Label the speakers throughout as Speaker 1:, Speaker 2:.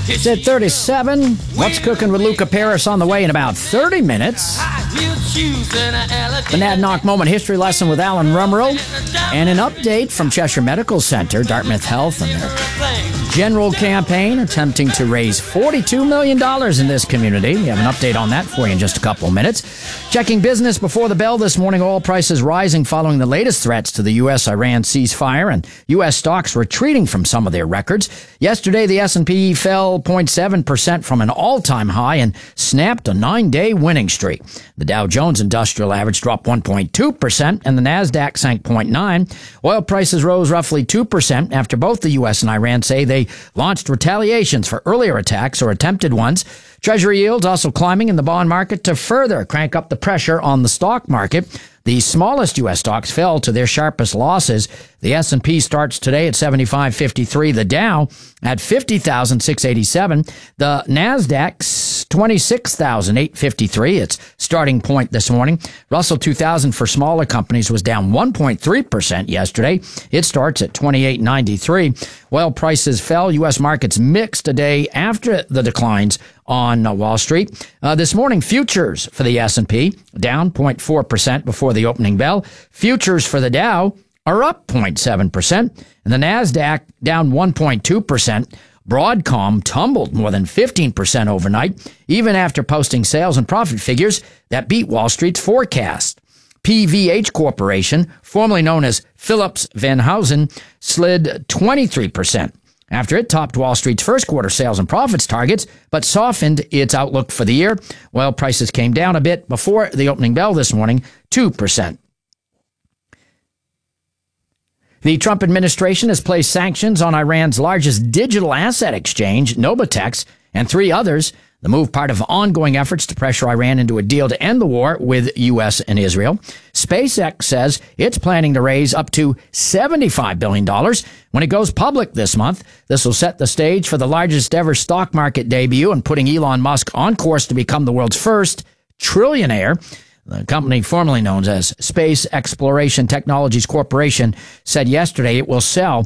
Speaker 1: It's at 37. What's cooking with Luca Paris on the way in about 30 minutes. The Nadnock Moment history lesson with Alan Rummerl. And an update from Cheshire Medical Center, Dartmouth Health, and their general campaign attempting to raise $42 million in this community. We have an update on that for you in just a couple of minutes. Checking business before the bell this morning, oil prices rising following the latest threats to the U.S.-Iran ceasefire and U.S. stocks retreating from some of their records. Yesterday, the S&P fell 0.7% from an all-time high and snapped a 9-day winning streak. The Dow Jones Industrial Average dropped 1.2% and the NASDAQ sank 0.9%. Oil prices rose roughly 2% after both the U.S. and Iran say they launched retaliations for earlier attacks or attempted ones. Treasury yields also climbing in the bond market to further crank up the pressure on the stock market. The smallest U.S. stocks fell to their sharpest losses. The S&P starts today at 75.53. The Dow at 50,687. The NASDAQ's 26,853. Its starting point this morning. Russell 2000 for smaller companies was down 1.3% yesterday. It starts at 28.93. Oil prices fell. U.S. markets mixed a day after the declines on Wall Street. This morning, futures for the S&P down 0.4% before the opening bell. Futures for the Dow are up 0.7%, and the NASDAQ down 1.2%. Broadcom tumbled more than 15% overnight, even after posting sales and profit figures that beat Wall Street's forecast. PVH Corporation, formerly known as Phillips Van Heusen, slid 23% after it topped Wall Street's first quarter sales and profits targets, but softened its outlook for the year. Oil prices came down a bit before the opening bell this morning, 2%. The Trump administration has placed sanctions on Iran's largest digital asset exchange, Novatex, and 3 others. The move part of ongoing efforts to pressure Iran into a deal to end the war with U.S. and Israel. SpaceX says it's planning to raise up to $75 billion when it goes public this month. This will set the stage for the largest ever stock market debut and putting Elon Musk on course to become the world's first trillionaire. The company formerly known as Space Exploration Technologies Corporation said yesterday it will sell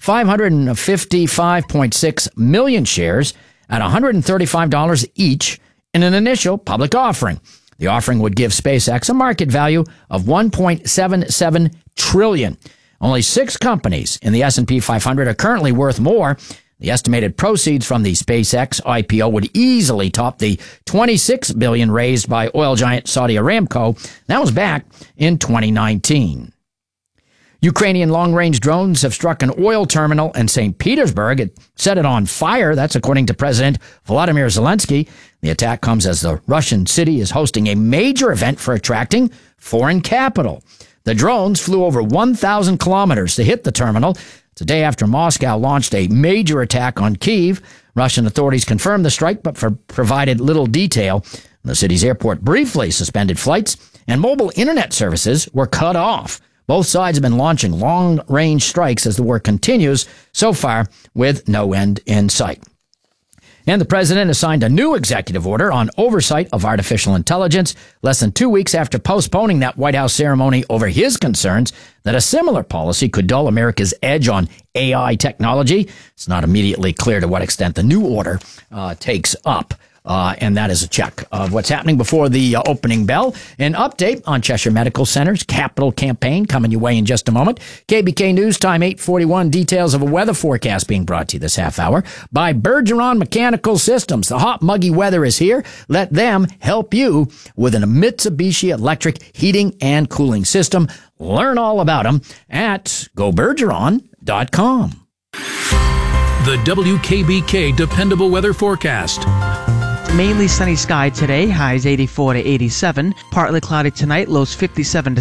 Speaker 1: 555.6 million shares at $135 each in an initial public offering. The offering would give SpaceX a market value of $1.77 trillion. Only 6 companies in the S&P 500 are currently worth more. The estimated proceeds from the SpaceX IPO would easily top the $26 billion raised by oil giant Saudi Aramco. That was back in 2019. Ukrainian long-range drones have struck an oil terminal in St. Petersburg. It set it on fire. That's according to President Volodymyr Zelensky. The attack comes as the Russian city is hosting a major event for attracting foreign capital. The drones flew over 1,000 kilometers to hit the terminal. It's a day after Moscow launched a major attack on Kyiv. Russian authorities confirmed the strike, but provided little detail. The city's airport briefly suspended flights, and mobile internet services were cut off. Both sides have been launching long-range strikes as the war continues, so far with no end in sight. And the president has signed a new executive order on oversight of artificial intelligence less than 2 weeks after postponing that White House ceremony over his concerns that a similar policy could dull America's edge on AI technology. It's not immediately clear to what extent the new order takes up. And that is a check of what's happening before the opening bell. An update on Cheshire Medical Center's capital campaign coming your way in just a moment. KBK News Time 8:41. Details of a weather forecast being brought to you this half hour by Bergeron Mechanical Systems. The hot, muggy weather is here. Let them help you with a Mitsubishi electric heating and cooling system. Learn all about them at gobergeron.com.
Speaker 2: The WKBK Dependable Weather Forecast.
Speaker 3: Mainly sunny sky today, highs 84 to 87. Partly cloudy tonight, lows 57 to